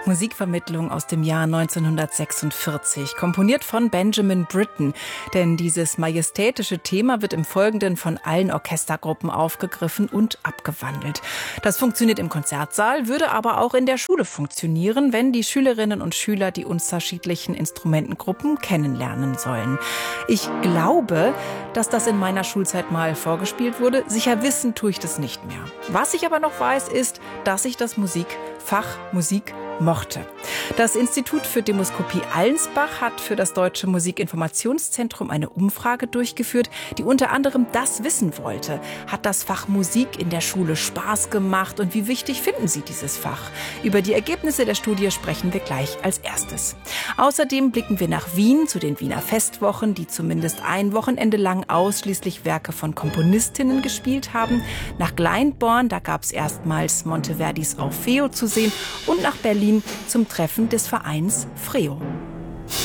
Musikvermittlung aus dem Jahr 1946, komponiert von Benjamin Britten. Denn dieses majestätische Thema wird im Folgenden von allen Orchestergruppen aufgegriffen und abgewandelt. Das funktioniert im Konzertsaal, würde aber auch in der Schule funktionieren, wenn die Schülerinnen und Schüler die unterschiedlichen Instrumentengruppen kennenlernen sollen. Ich glaube, dass das in meiner Schulzeit mal vorgespielt wurde. Sicher wissen tue ich das nicht mehr. Was ich aber noch weiß, ist, dass ich das Fach Musik mochte. Das Institut für Demoskopie Allensbach hat für das Deutsche Musikinformationszentrum eine Umfrage durchgeführt, die unter anderem das wissen wollte. Hat das Fach Musik in der Schule Spaß gemacht und wie wichtig finden Sie dieses Fach? Über die Ergebnisse der Studie sprechen wir gleich als erstes. Außerdem blicken wir nach Wien zu den Wiener Festwochen, die zumindest ein Wochenende lang ausschließlich Werke von Komponistinnen gespielt haben. Nach Glyndebourne, da gab es erstmals Monteverdis Orfeo zu sehen und nach Berlin zum Treffen des Vereins Freo.